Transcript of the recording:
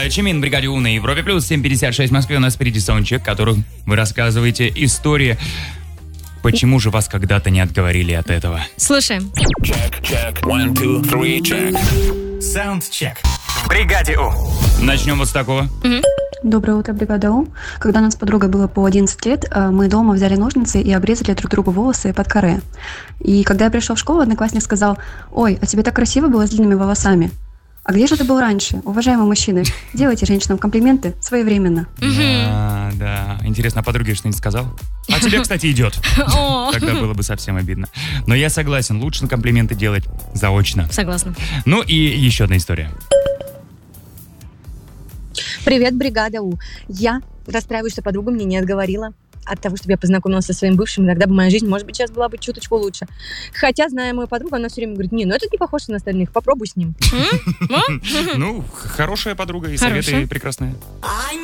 Чимин, бригаде У на Европе Плюс, 7:56 в Москве. У нас впереди саундчек, в котором вы рассказываете истории. Почему же вас когда-то не отговорили от этого? Слушаем. Check. 1, 2, 3, check. Саундчек. В бригаде У. Начнем вот с такого. Доброе утро, бригада У. Когда нам с подругой было по 11 лет, мы дома взяли ножницы и обрезали друг другу волосы под каре. И когда я пришел в школу, одноклассник сказал: «Ой, а тебе так красиво было с длинными волосами». А где же ты был раньше, уважаемые мужчины? Делайте женщинам комплименты своевременно. Да. Интересно, а подруге что-нибудь сказал? А тебе, кстати, идет. Тогда было бы совсем обидно. Но я согласен, лучше комплименты делать заочно. Согласна. Ну и еще одна история. Привет, бригада У. Я расстраиваюсь, что подруга мне не отговорила от того, чтобы я познакомилась со своим бывшим. Иногда бы моя жизнь, может быть, сейчас была бы чуточку лучше. Хотя, зная мою подругу, она все время говорит: не, ну этот не похож на остальных, попробуй с ним. Ну, хорошая подруга и советы прекрасные. I